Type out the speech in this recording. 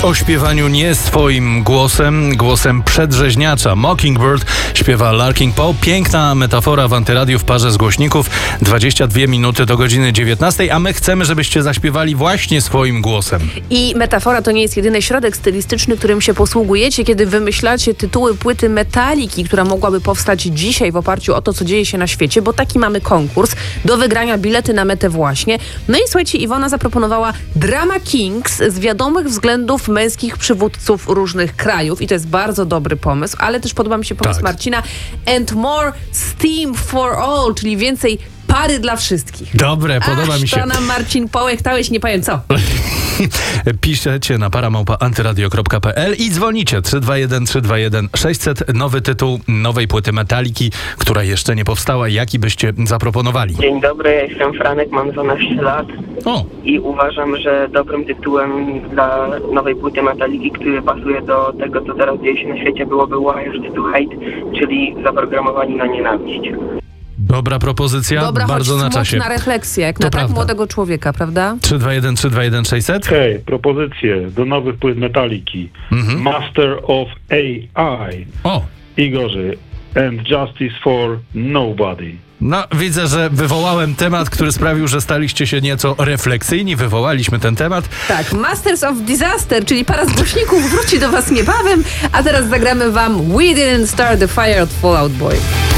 o śpiewaniu nie swoim głosem przedrzeźniacza. Mockingbird śpiewa Larkin Poe. Piękna metafora w Antyradiu w parze z głośników. 22 minuty do godziny 19, a my chcemy, żebyście zaśpiewali właśnie swoim głosem. I metafora to nie jest jedyny środek stylistyczny, którym się posługujecie, kiedy wymyślacie tytuły płyty Metaliki, która mogłaby powstać dzisiaj w oparciu o to, co dzieje się na świecie, bo taki mamy konkurs. Do wygrania bilety na metę właśnie. No i słuchajcie, Iwona zaproponowała Drama Kings z wiadomych względów męskich przywódców różnych krajów i to jest bardzo dobry pomysł, ale też podoba mi się pomysł Marcina And More Steam for All, czyli więcej pary dla wszystkich. Dobre, podoba mi się. To nam Marcin połechtałeś, nie powiem co. Piszecie na para@antyradio.pl i dzwonicie 321 600. Nowy tytuł nowej płyty Metaliki, która jeszcze nie powstała. Jaki byście zaproponowali? Dzień dobry, ja jestem Franek, mam 12 lat i uważam, że dobrym tytułem dla nowej płyty Metaliki, który pasuje do tego, co teraz dzieje się na świecie, byłoby Wired to Hate, czyli zaprogramowani na nienawiść. Dobra propozycja, dobra, bardzo na czasie. Dobra refleksja, jak to na prawda. tak młodego człowieka, prawda? 321 600. Hej, propozycje do nowych płyt Metaliki. Master of AI. Igorzy. And Justice for Nobody. No, widzę, że wywołałem temat, który sprawił, że staliście się nieco refleksyjni. Wywołaliśmy ten temat. Tak, Masters of Disaster, czyli para z głośników wróci do was niebawem, a teraz zagramy wam We Didn't Start the Fire od Fall Out Boy.